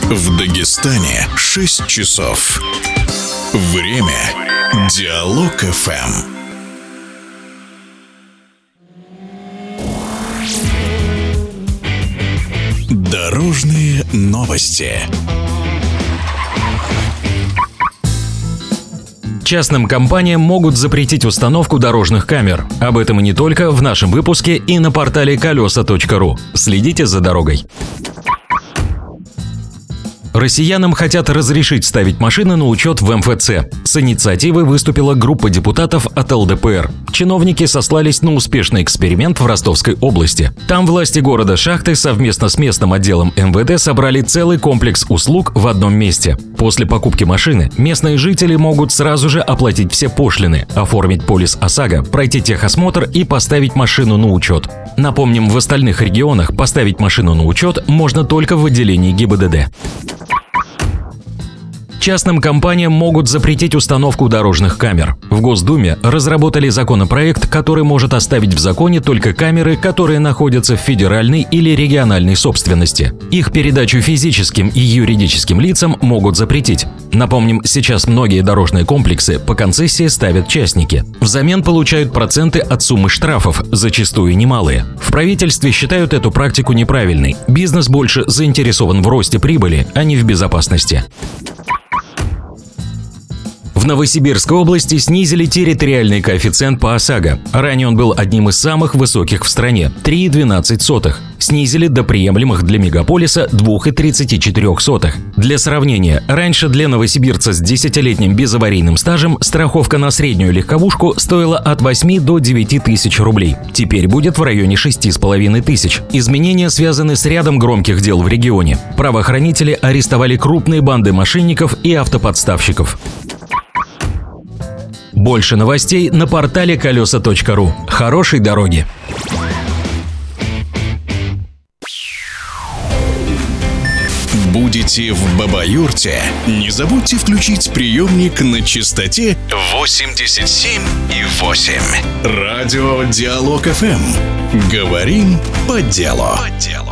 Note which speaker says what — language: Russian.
Speaker 1: В Дагестане 6 часов. Время Диалог ФМ. Дорожные новости.
Speaker 2: Частным компаниям могут запретить установку дорожных камер. Об этом и не только в нашем выпуске и на портале колеса.ру. Следите за дорогой. Россиянам хотят разрешить ставить машины на учет в МФЦ. С инициативой выступила группа депутатов от ЛДПР. Чиновники сослались на успешный эксперимент в Ростовской области. Там власти города Шахты совместно с местным отделом МВД собрали целый комплекс услуг в одном месте. После покупки машины местные жители могут сразу же оплатить все пошлины, оформить полис ОСАГО, пройти техосмотр и поставить машину на учет. Напомним, в остальных регионах поставить машину на учет можно только в отделении ГИБДД. Частным компаниям могут запретить установку дорожных камер. В Госдуме разработали законопроект, который может оставить в законе только камеры, которые находятся в федеральной или региональной собственности. Их передачу физическим и юридическим лицам могут запретить. Напомним, сейчас многие дорожные комплексы по концессии ставят частники. Взамен получают проценты от суммы штрафов, зачастую немалые. В правительстве считают эту практику неправильной. Бизнес больше заинтересован в росте прибыли, а не в безопасности. В Новосибирской области снизили территориальный коэффициент по ОСАГО. Ранее он был одним из самых высоких в стране – 3,12. Снизили до приемлемых для мегаполиса 2,34. Для сравнения, раньше для новосибирца с 10-летним безаварийным стажем страховка на среднюю легковушку стоила от 8 до 9 тысяч рублей. Теперь будет в районе 6,5 тысяч. Изменения связаны с рядом громких дел в регионе. Правоохранители арестовали крупные банды мошенников и автоподставщиков. Больше новостей на портале колеса.ру. Хорошей дороги!
Speaker 1: Будете в Бабаюрте? Не забудьте включить приемник на частоте 87,8. Радио Диалог ФМ. Говорим по делу.